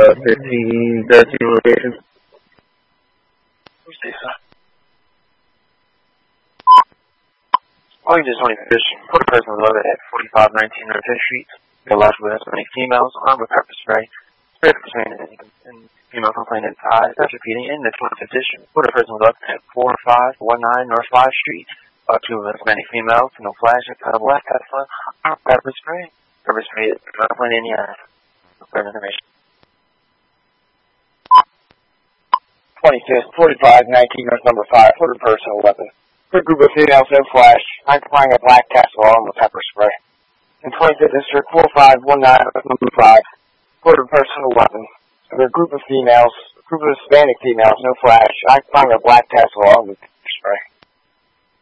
1513 location. Orange 20 fish. Put a person loaded at 4519 North 5th Street. They're lodged with many females armed with pepper spray. Spray the complainant and female complainant's eyes after repeating in the 25th edition. Put a person loaded at 4519 North 5th Street. Two of many females, no flash, a black Tesla, armed with pepper spray. Pepper spray is complainant in the eyes. Further information. 25th, 4519 North number 5. Put a personal weapon. For a group of females, no flash, occupying a black Tesla armed with pepper spray. In 25th District, 4519 number 5. Put a personal weapon. For a group of females, a group of Hispanic females, no flash, occupying a black Tesla armed with pepper spray.